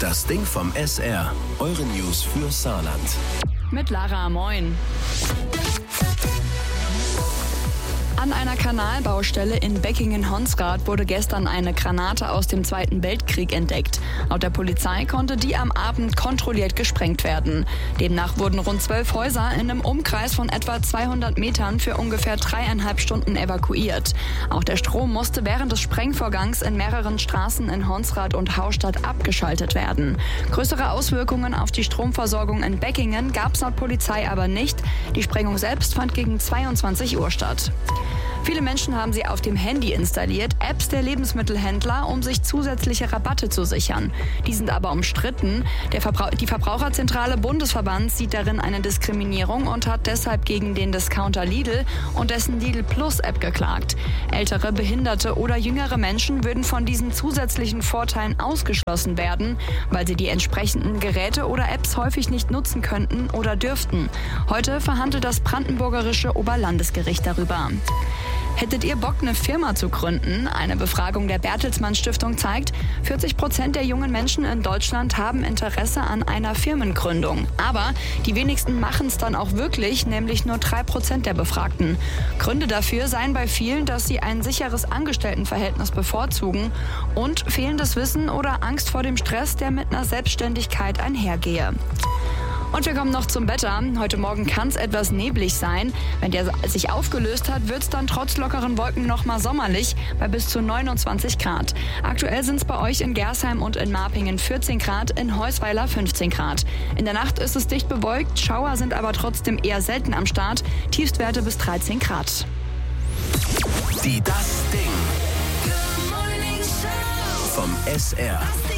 Das Ding vom SR. Eure News für Saarland. Mit Lara, moin. An einer Kanalbaustelle in Beckingen-Honsrath wurde gestern eine Granate aus dem Zweiten Weltkrieg entdeckt. Laut der Polizei konnte die am Abend kontrolliert gesprengt werden. Demnach wurden rund 12 Häuser in einem Umkreis von etwa 200 Metern für ungefähr 3,5 Stunden evakuiert. Auch der Strom musste während des Sprengvorgangs in mehreren Straßen in Honsrath und Haustadt abgeschaltet werden. Größere Auswirkungen auf die Stromversorgung in Beckingen gab es laut Polizei aber nicht. Die Sprengung selbst fand gegen 22 Uhr statt. Viele Menschen haben sie auf dem Handy installiert, Apps der Lebensmittelhändler, um sich zusätzliche Rabatte zu sichern. Die sind aber umstritten. Die Verbraucherzentrale Bundesverband sieht darin eine Diskriminierung und hat deshalb gegen den Discounter Lidl und dessen Lidl Plus App geklagt. Ältere, behinderte oder jüngere Menschen würden von diesen zusätzlichen Vorteilen ausgeschlossen werden, weil sie die entsprechenden Geräte oder Apps häufig nicht nutzen könnten oder dürften. Heute verhandelt das brandenburgerische Oberlandesgericht darüber. Hättet ihr Bock, eine Firma zu gründen? Eine Befragung der Bertelsmann Stiftung zeigt, 40% der jungen Menschen in Deutschland haben Interesse an einer Firmengründung. Aber die wenigsten machen es dann auch wirklich, nämlich nur 3% der Befragten. Gründe dafür seien bei vielen, dass sie ein sicheres Angestelltenverhältnis bevorzugen und fehlendes Wissen oder Angst vor dem Stress, der mit einer Selbstständigkeit einhergehe. Und wir kommen noch zum Wetter. Heute Morgen kann es etwas neblig sein. Wenn der sich aufgelöst hat, wird es dann trotz lockeren Wolken noch mal sommerlich bei bis zu 29 Grad. Aktuell sind es bei euch in Gersheim und in Marpingen 14 Grad, in Heusweiler 15 Grad. In der Nacht ist es dicht bewölkt, Schauer sind aber trotzdem eher selten am Start. Tiefstwerte bis 13 Grad. Die Das Ding vom SR.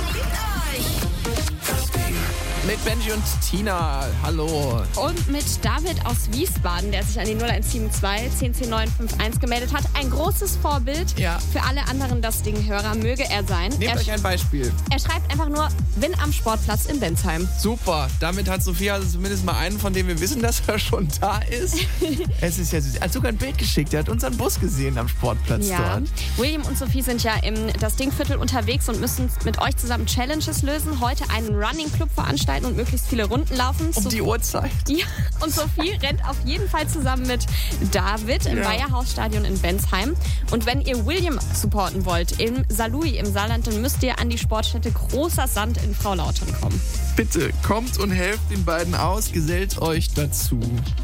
Mit Benji und Tina, hallo. Und mit David aus Wiesbaden, der sich an die 0172 1010 gemeldet hat. Ein großes Vorbild für alle anderen Das Ding-Hörer, möge er sein. Nehmt euch ein Beispiel. Er schreibt einfach nur, bin am Sportplatz in Bensheim. Super, damit hat Sophia also zumindest mal einen, von dem wir wissen, dass er schon da ist. Es ist ja süß. Er hat sogar ein Bild geschickt, er hat unseren Bus gesehen am Sportplatz dort. William und Sophie sind ja im Das Ding-Viertel unterwegs und müssen mit euch zusammen Challenges lösen. Heute einen Running Club veranstalten und möglichst viele Runden laufen. Um die Uhrzeit. Ja, und Sophie rennt auf jeden Fall zusammen mit David im Weiherhausstadion in Bensheim. Und wenn ihr William supporten wollt, im Saarlouis im Saarland, dann müsst ihr an die Sportstätte Großer Sand in Fraulautern kommen. Bitte, kommt und helft den beiden aus, gesellt euch dazu.